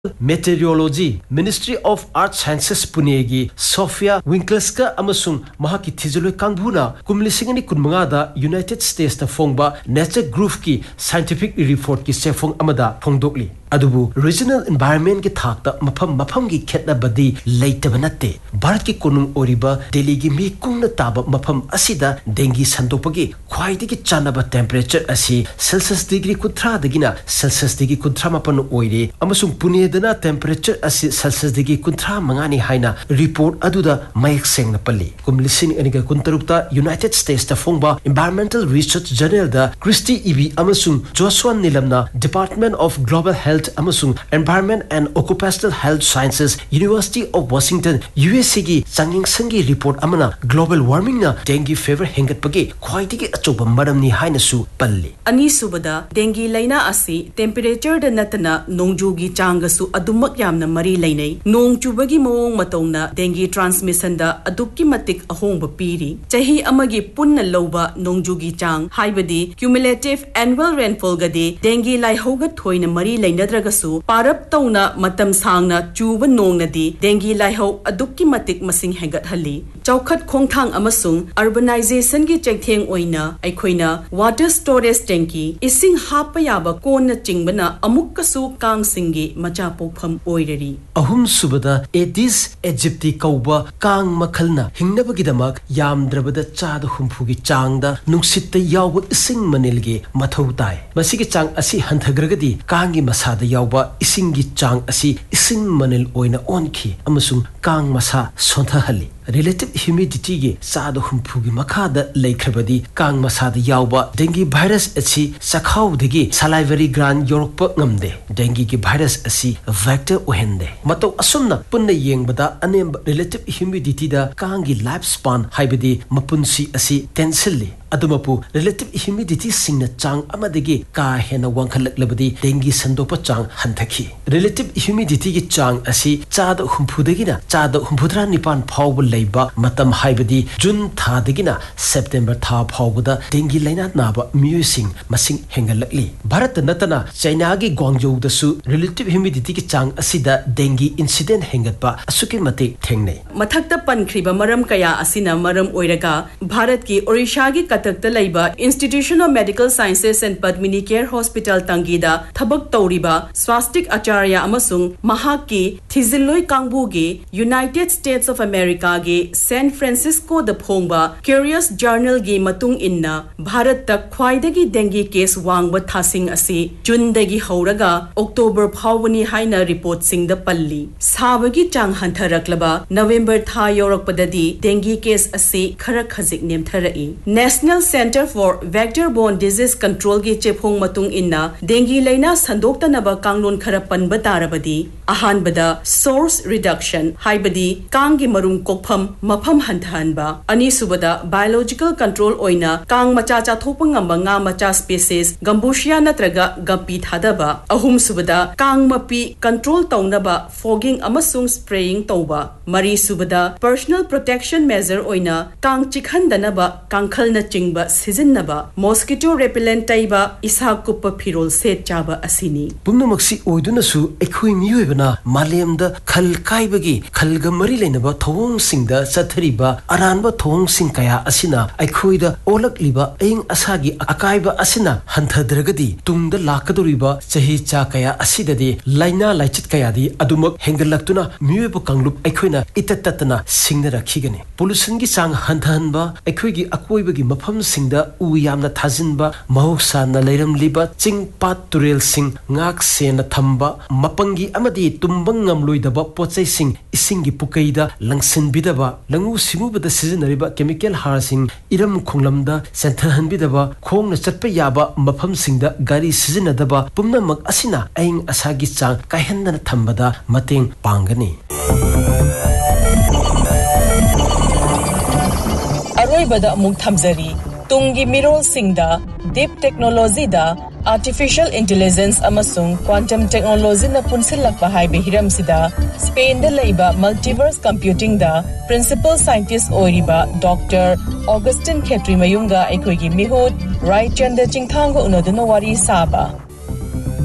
Meteorology, Ministry of Art Sciences Punegi, Sofia Winkleska Amasung, Mahaki Tizulu Kangbuna, Kumlisingani Kunmangada, United States the Fongba, Nature Groove ki, Scientific Report ki Sefong Amada, Pongdokli. Adubu, regional environment ki thakta, mapam ki ketna badi, later banate, Barat ki Kunung Oriba, Delhi ki mi kung na taba, mapam asida, dengi santopagi, quite ki chanaba temperature asi, Celsius degree kutra degina, Celsius degree kutra mapan oire, Amasung Pune dana temperature asi Celsius degi kuntra mangani haina report aduda mayak seng na pali kumlising aniga kuntarupta United States ta fongba Environmental Research Journal da Christy Eby amasung Joshua Nilamna Department of Global Health amasung Environment and Occupational Health Sciences University of Washington USA gi changing sangi report amana global warming na dengue fever hengat pagi khwaidigi achoba maramni haina su palli ani subada dengue laina asi temperature da natana nongju gi changa su adumak yamna mari lainai nong chubagi mawong matongna dengue transmission da adukki matik ahongba piri chahi amagi punna loba nongjugi chang haibadi cumulative annual rainfall gadi dengue lai hoga thoina mari lainadraga su parap tawna matam sangna chuba nongnadi dengue lai ho adukki matik masing hengat hali chawkhat khongthang amasung urbanization gi chengtheng oina aikhoina water storage tanki ising hapa yaba konna chingbana amukka su kang singi macha pofam oirari ahum subada Aedes aegypti kauba kang makhalna hingnabagidamak yamdrabada chada humfugi changda nungsitta yawba ising manilgi mathau tai masigi chang asi hanthagragadi kangi masada yawba isingi chang asi ising manil oina onki amasung kang masa sonthahali relative humidity ge chada humfugi makhada leikhrbadi kang masada yawba dengue virus asi sakhau degi salivary gland yorokpa ngamde dengue ki virus asi vector ohende mato asumna punna yengbada anem relative humidity da kangi lifespan haibadi mapunsi asi tensilli adumapu relative humidity singna chang amadegi ka hena wangkhalaklabadi dengue sandopa chang hanthaki relative humidity gi chang asi chada humphudegi na chada humphudra nipan phawb leiba matam haibadi june tha degina september tha phawbada dengue laina naba miyusing masing hengalakli bharat natana china gi gwangzhou da su relative humidity gi chang asida dengue incident hengatba asuki mate thengnei mathakta pankhriba maram kaya asina maram oiraga bharat ki orisha gi katakta laiba Institution of Medical Sciences and Padmini Care Hospital tangida thabak tawriba swastik acharya amasung mahaki thiziloi kangbu gi United States of America gi San Francisco da phongba Curious Journal gi matung inna bharat ta khwaidagi dengue case wangba thasing asi June dagi hauraga October phawani haina report sing da palli sabagi chang hantharaklaba November tha yorakpadadi dengue case asi khara khajik nemtharai National Center for Vector-Borne Disease Control gi chephong matung inna dengue laina sandokta naba kanglon khara panba tarabadi ahanbada source reduction haibadi kangi marum kokpham mafam hanthanba ani subada biological control oina kang macha cha thopang ngamba nga macha species gambusia natraga gapi thadaba ahum subada kang mapi control tawnaba fogging amasung spraying tawba mari subada personal protection measure oina kang chikhandanaba kangkhal na chingba sijinnaba mosquito repellent taiba isa kuppa phirol set chaba asini pumnamaksi oiduna su ekhoi miyuibana malemda khal kaibagi khalga mari leinaba thawong singda chathariba aranba thawong sing kaya asina ekhoida olakliba aing asagi akaiba asina hanthadragadi tungda lakaduriba chahi cha kaya asidadi laina laichit kaya di adumak hengalaktuna miyuiba kanglup ekhoina itatatana singna rakhigani pollution gi sang hanthanba ekhoigi akoibagi mafam singda u yamna thajinba mahoksa na leiram liba chingpat turel sing ngak sena thamba mapangi amadi tumbang ngamloidaba pochai sing isingi pukaida langsin bidaba langu simubada sizinariba chemical harsing iram khunglamda senthan bidaba khongna chatpa yaba mafam singda gari sizinadaba pumnamak asina aing asagi chang kaihendana thambada mateng pangani aroibada muk thamjari tungi mirol singda deep technology da artificial intelligence amasung quantum technology na punsilakpa haibe hiram sida Spain da laiba multiverse computing da principal scientist oiriba Dr. Augustine Khetri mayunga ekhoigi mihut right chanda chingthang go unoduna wari saba